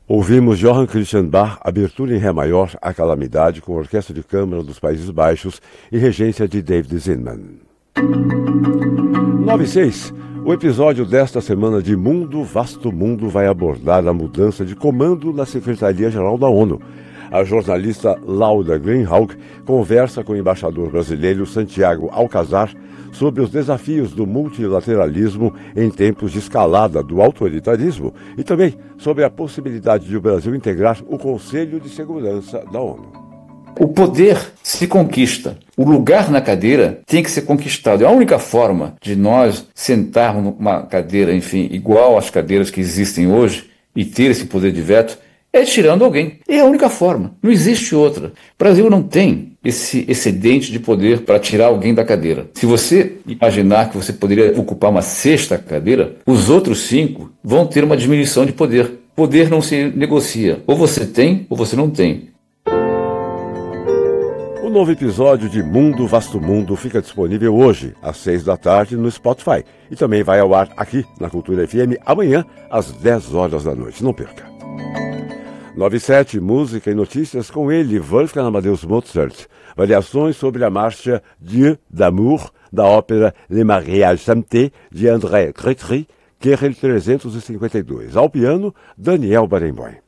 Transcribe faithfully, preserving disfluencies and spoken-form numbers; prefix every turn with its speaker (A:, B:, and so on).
A: Ouvimos Johann Christian Bach, abertura em Ré maior, A Calamidade, com a Orquestra de Câmara dos Países Baixos e regência de David Zinman. nove e seis. O episódio desta semana de Mundo Vasto Mundo vai abordar a mudança de comando na Secretaria-Geral da ONU. A jornalista Laura Greenhalgh conversa com o embaixador brasileiro Santiago Alcazar sobre os desafios do multilateralismo em tempos de escalada do autoritarismo e também sobre a possibilidade de o Brasil integrar o Conselho de Segurança da ONU.
B: O poder se conquista. O lugar na cadeira tem que ser conquistado. É a única forma de nós sentarmos numa cadeira, enfim, igual às cadeiras que existem hoje e ter esse poder de veto, é tirando alguém. É a única forma. Não existe outra. O Brasil não tem esse excedente de poder para tirar alguém da cadeira. Se você imaginar que você poderia ocupar uma sexta cadeira, os outros cinco vão ter uma diminuição de poder. Poder não se negocia. Ou você tem, ou você não tem.
A: O novo episódio de Mundo Vasto Mundo fica disponível hoje, às seis da tarde, no Spotify. E também vai ao ar aqui, na Cultura F M, amanhã, às dez horas da noite. Não perca. nove e sete, música e notícias com ele, Wolfgang Amadeus Mozart. Variações sobre a marcha Dieu d'amour, da ópera Le Mariage Santé, de André Gretry, Querel trezentos e cinquenta e dois. Ao piano, Daniel Barenboim.